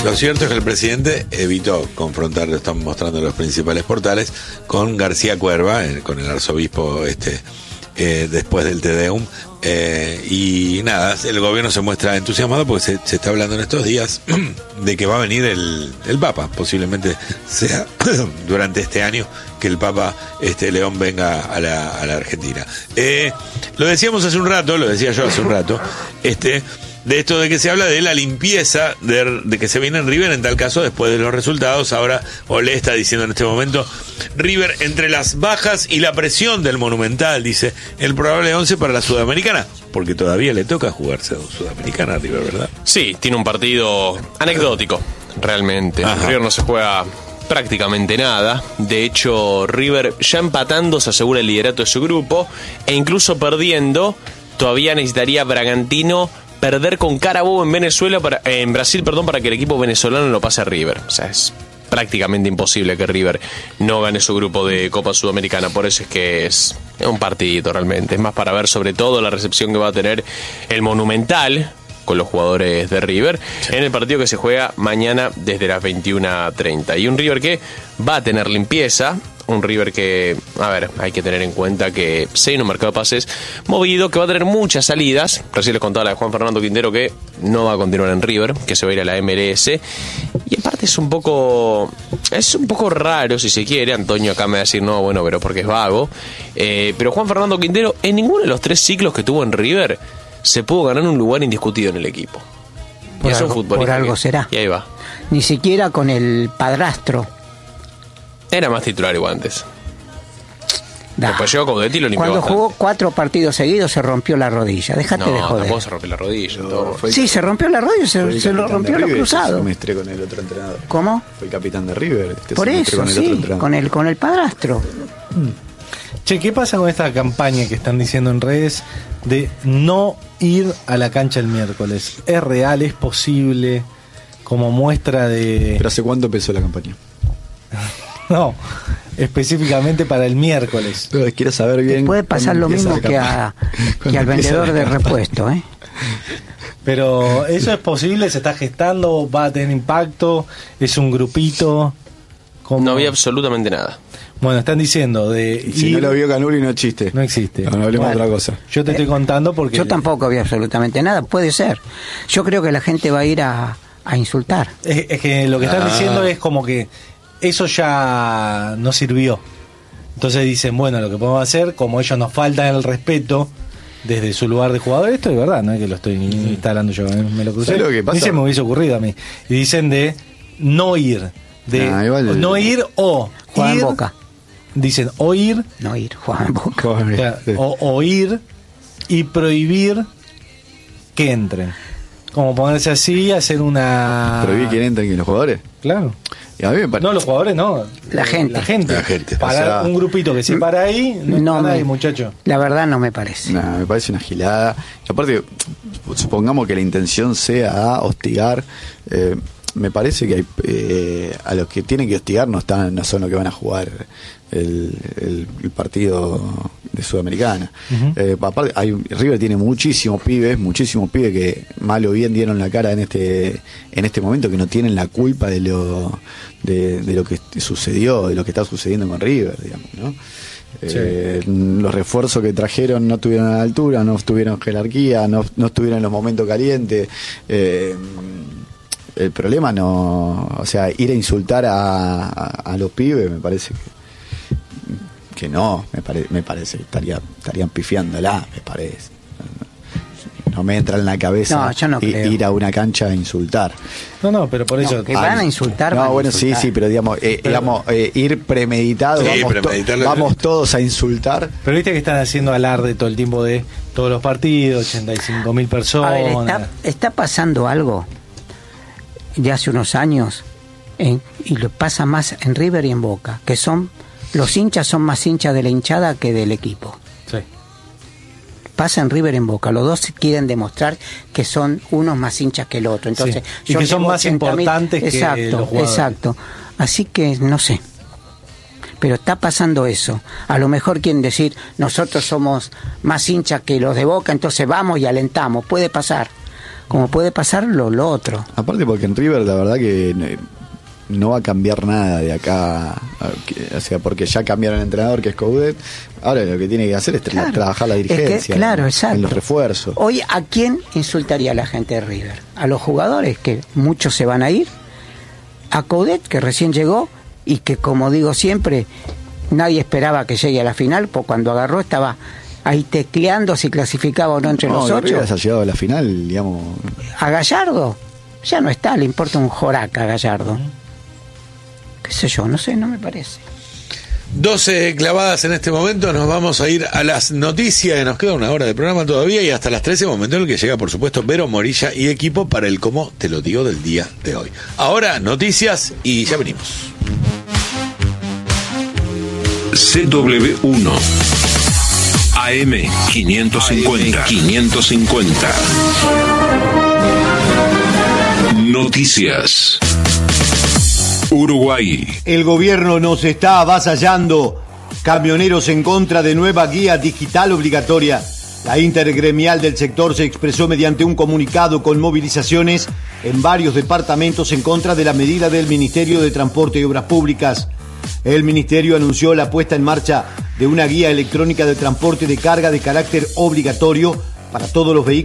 Lo cierto es que el presidente evitó confrontar, lo están mostrando los principales portales, con García Cuerva, con el arzobispo después del Te Deum. Y nada, el gobierno se muestra entusiasmado porque se está hablando en estos días de que va a venir el Papa. Posiblemente sea durante este año que el Papa León venga a la Argentina. Lo decíamos hace un rato, lo decía yo hace un rato, de esto de que se habla de la limpieza de que se viene en River en tal caso después de los resultados. Ahora Olé está diciendo en este momento: River entre las bajas y la presión del Monumental, dice, el probable 11 para la Sudamericana, porque todavía le toca jugarse a Sudamericana a River, ¿verdad? Sí, tiene un partido anecdótico, realmente. Ajá. River no se juega prácticamente nada. De hecho, River ya empatando se asegura el liderato de su grupo, e incluso perdiendo todavía necesitaría Bragantino perder con Carabobo en Brasil, para que el equipo venezolano lo pase a River. O sea, es prácticamente imposible que River no gane su grupo de Copa Sudamericana. Por eso es que es un partidito realmente. Es más para ver sobre todo la recepción que va a tener el Monumental con los jugadores de River, sí, en el partido que se juega mañana desde las 21:30. Y un River que va a tener limpieza. Un River que, hay que tener en cuenta que se viene un mercado de pases movido, que va a tener muchas salidas. Recién les contaba la de Juan Fernando Quintero, que no va a continuar en River, que se va a ir a la MLS. Y aparte es un poco raro, si se quiere. Antonio acá me va a decir, no, bueno, pero porque es vago. Pero Juan Fernando Quintero, en ninguno de los 3 ciclos que tuvo en River, se pudo ganar un lugar indiscutido en el equipo. Por algo será. Y ahí va. Ni siquiera con el padrastro. Era más titular igual antes. Después llegó Coudet y lo limpió. Cuando bastante. jugó 4 partidos seguidos se rompió la rodilla. Déjate de joder. No, se rompió la rodilla. Sí, se rompió la rodilla, se lo rompió lo cruzado. Me estré con el otro entrenador. ¿Cómo? Fue el capitán de River. Por eso, sí, con el padrastro. Che, ¿qué pasa con esta campaña que están diciendo en redes de no ir a la cancha el miércoles? ¿Es real? ¿Es posible? Como muestra de... ¿Pero hace cuánto empezó la campaña? No, específicamente para el miércoles. Pero quiero saber bien. Puede pasar lo mismo que al vendedor de repuesto, ¿eh? Pero eso es posible, se está gestando, va a tener impacto, es un grupito. ¿Cómo? No había absolutamente nada. Bueno, están diciendo de... Si no lo vio Canuli no existe. No existe. No hablemos de otra cosa. Yo te estoy contando porque... Yo tampoco vi absolutamente nada, puede ser. Yo creo que la gente va a ir a insultar. Es que lo que están diciendo es como que eso ya no sirvió. Entonces dicen, bueno, lo que podemos hacer, como ellos nos faltan el respeto desde su lugar de jugador, esto es verdad, no es que lo estoy instalando yo, me lo crucé. Lo que pasa? Ni se me hubiese ocurrido a mí. Y dicen de no ir. De no ir o jugar ir, en Boca. Dicen o ir. No ir, jugar en Boca. O sea, o ir y prohibir que entren. Como ponerse así, hacer una... ¿Prohibir que entren los jugadores? Claro. Y a mí me parece... No, los jugadores no. La gente. La gente. Para un grupito que se para ahí, no para ahí, muchacho. La verdad no me parece. No, me parece una gilada. Y aparte, supongamos que la intención sea hostigar... me parece que hay, a los que tienen que hostigar no son los que van a jugar el partido de Sudamericana. Aparte, River tiene muchísimos pibes que mal o bien dieron la cara en este momento, que no tienen la culpa de lo que sucedió, de lo que está sucediendo con River, digamos, ¿no? Sí. Los refuerzos que trajeron no estuvieron a la altura, no tuvieron jerarquía, no estuvieron en los momentos calientes. El problema ir a insultar a los pibes me parece que no, me parece que estarían pifiándola, me parece. No me entra en la cabeza ir a una cancha a insultar. No, pero por eso... que van a insultar. No, bueno, insultar. Sí, pero digamos, ir premeditado, vamos todos a insultar. Pero viste que están haciendo alarde todo el tiempo de todos los partidos, 85.000 personas. A ver, está pasando algo de hace unos años, y lo pasa más en River y en Boca, que los hinchas son más hinchas de la hinchada que del equipo. Sí. Pasa en River y en Boca, los dos quieren demostrar que son unos más hinchas que el otro. Entonces, sí. Y que son más importantes que los jugadores. Exacto. Así que no sé. Pero está pasando eso. A lo mejor quieren decir, nosotros somos más hinchas que los de Boca, entonces vamos y alentamos. Puede pasar. como puede pasar lo otro. Aparte porque en River la verdad que no va a cambiar nada de acá, o sea, porque ya cambiaron el entrenador que es Coudet. Ahora lo que tiene que hacer es trabajar la dirigencia, exacto. en los refuerzos. Hoy, ¿a quién insultaría la gente de River? A los jugadores, que muchos se van a ir, a Coudet, que recién llegó y que, como digo siempre, nadie esperaba que llegue a la final, porque cuando agarró estaba ahí tecleando si clasificaba o no entre los 8. River ha llegado a la final, digamos. A Gallardo ya no está, le importa un joraca a Gallardo. Qué sé yo, no sé, no me parece. 12 clavadas en este momento, nos vamos a ir a las noticias, nos queda una hora de programa todavía y hasta las 13, momento en el que llega por supuesto Vero Morilla y equipo para el Cómo Te Lo Digo del día de hoy. Ahora noticias y ya venimos. CW1 AM 550 Noticias. Uruguay. El gobierno nos está avasallando. Camioneros en contra de nueva guía digital obligatoria. La intergremial del sector se expresó mediante un comunicado con movilizaciones en varios departamentos en contra de la medida del Ministerio de Transporte y Obras Públicas. El ministerio anunció la puesta en marcha de una guía electrónica de transporte de carga de carácter obligatorio para todos los vehículos